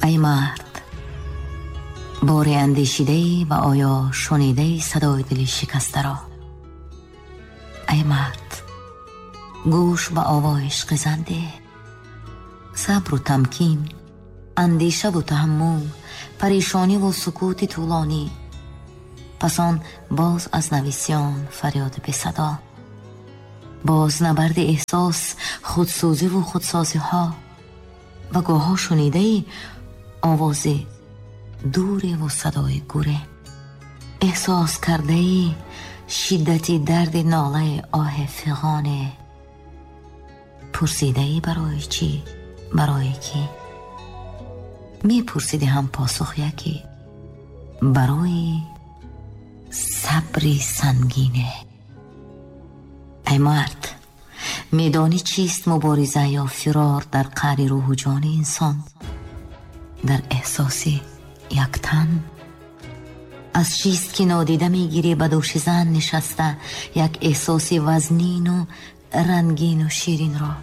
ای مرد، باری اندیشیده‌ای و آیا شنیده‌ای صدای دل شکسته را؟ ای مرد، گوش به آوای عشق زنده. صبر و تمکین، اندیشه و تحمل، پریشانی و سکوت طولانی. پس آن باز از نویسیان فریاد به صدا، باز نبرد احساس، خودسوزی و خودسازی ها. و گاها شنیده آواز دوری و صدای گوره. احساس کرده شدت درد ناله آه فغانه. پرسیده برای چی؟ برای کی؟ می پرسیده هم پاسخ یکی، برای صبری سنگینه. ای مرد، میدانی چیست مبارزه یا فرار در قعر روح و جان انسان؟ در احساس یک تن. از چیست که نادیده میگیری به دوش زن نشسته یک احساس وزنین و رنگین و شیرین را؟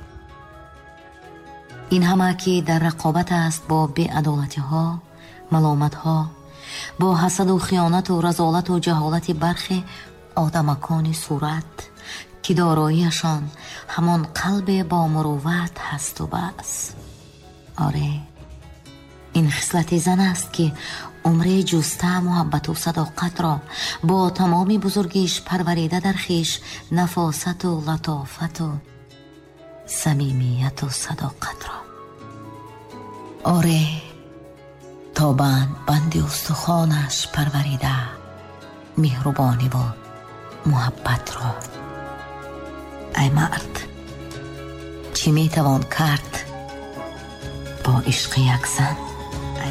این همه که در رقابت است با بی‌عدالتی ها، ملامت ها، با حسد و خیانت و رذالت و جهالت برخی آدمکان صورت که داراییشان همان قلب با مروت هست و بس. آره، این خصلت زن است که عمر جسته محبت و صداقت را با تمام بزرگیش پروریده در خیش نفاست و لطافت و صمیمیت و صداقت را. آره، تا بند استخوانش پروریده مهربانی و محبت را. ای مرد، چی میتوان کرد با عشق یک زن؟